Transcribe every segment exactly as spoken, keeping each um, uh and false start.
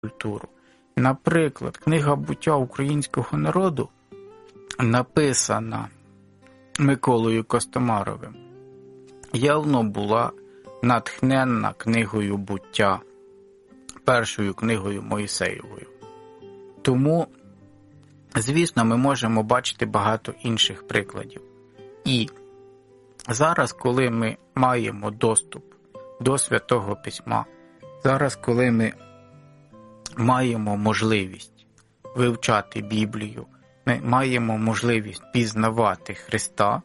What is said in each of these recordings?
культуру. Наприклад, книга «Буття українського народу», написана Миколою Костомаровим, явно була натхненна книгою «Буття», першою книгою Мойсеєвою. Тому, звісно, ми можемо бачити багато інших прикладів. І зараз, коли ми маємо доступ до Святого Письма, зараз, коли ми маємо можливість вивчати Біблію, ми маємо можливість пізнавати Христа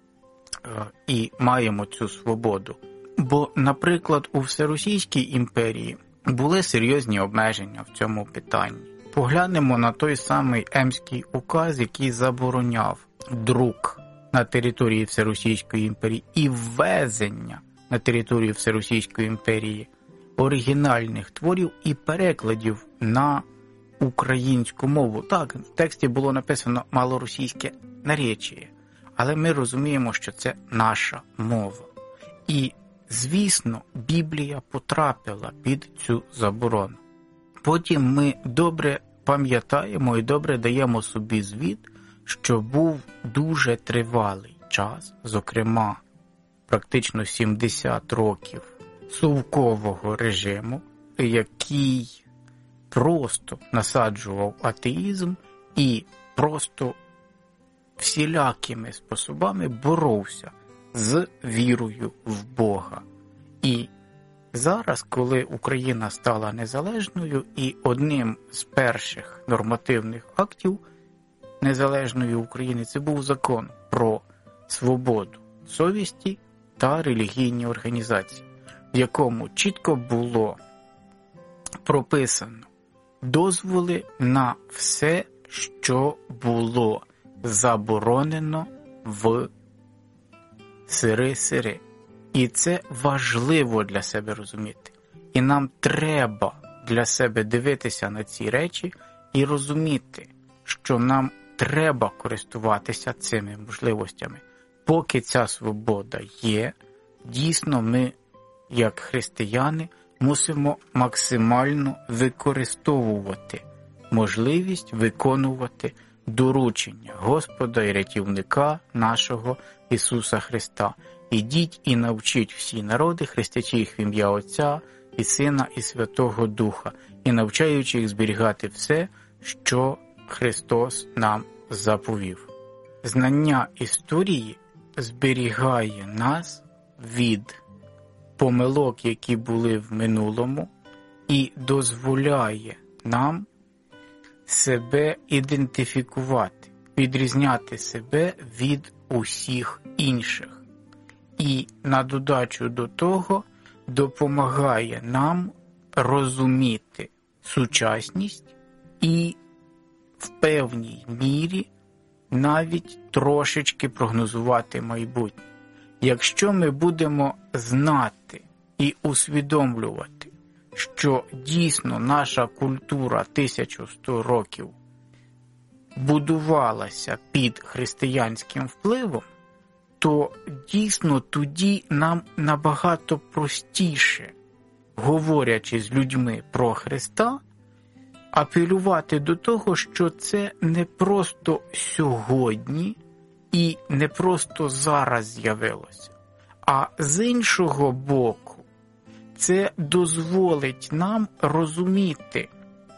і маємо цю свободу. Бо, наприклад, у Всеросійській імперії були серйозні обмеження в цьому питанні. Поглянемо на той самий Емський указ, який забороняв друк на території Всеросійської імперії і ввезення на територію Всеросійської імперії оригінальних творів і перекладів на українську мову. Так, в тексті було написано малоросійське наречіє, але ми розуміємо, що це наша мова. І, звісно, Біблія потрапила під цю заборону. Потім ми добре пам'ятаємо і добре даємо собі звіт, що був дуже тривалий час, зокрема, практично сімдесят років совкового режиму, який просто насаджував атеїзм і просто всілякими способами боровся з вірою в Бога. І зараз, коли Україна стала незалежною, і одним з перших нормативних актів незалежної України це був закон про свободу совісті та релігійні організації, в якому чітко було прописано дозволи на все, що було заборонено в сири-сири. І це важливо для себе розуміти. І нам треба для себе дивитися на ці речі і розуміти, що нам треба користуватися цими можливостями. Поки ця свобода є, дійсно ми, як християни, мусимо максимально використовувати можливість виконувати доручення Господа і рятівника нашого Ісуса Христа. Ідіть і навчіть всі народи, хрестячи їх в ім'я Отця і Сина і Святого Духа, і навчаючи їх зберігати все, що Христос нам заповів. Знання історії зберігає нас від помилок, які були в минулому, і дозволяє нам себе ідентифікувати, відрізняти себе від усіх інших. І на додачу до того допомагає нам розуміти сучасність і в певній мірі навіть трошечки прогнозувати майбутнє. Якщо ми будемо знати і усвідомлювати, що дійсно наша культура тисячу сто років будувалася під християнським впливом, то дійсно тоді нам набагато простіше, говорячи з людьми про Христа, апелювати до того, що це не просто сьогодні і не просто зараз з'явилося, а з іншого боку, це дозволить нам розуміти,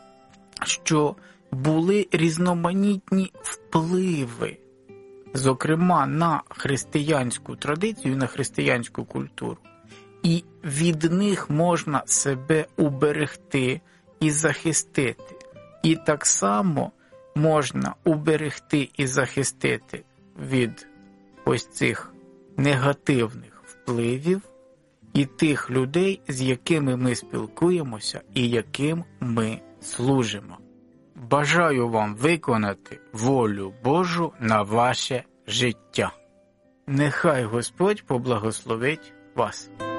що були різноманітні впливи, зокрема на християнську традицію, на християнську культуру. І від них можна себе уберегти і захистити. І так само можна уберегти і захистити від ось цих негативних впливів і тих людей, з якими ми спілкуємося і яким ми служимо. Бажаю вам виконати волю Божу на ваше життя. Нехай Господь поблагословить вас.